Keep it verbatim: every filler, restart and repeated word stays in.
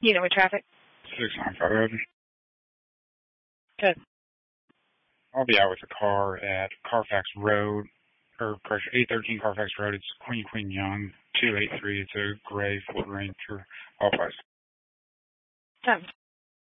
You know, with traffic? six nine five. Good. I'll be out with a car at Carfax Road, or correction, eight thirteen Carfax Road. It's Queen Queen Young, two eight three. It's a gray Ford Ranger, all price. Done.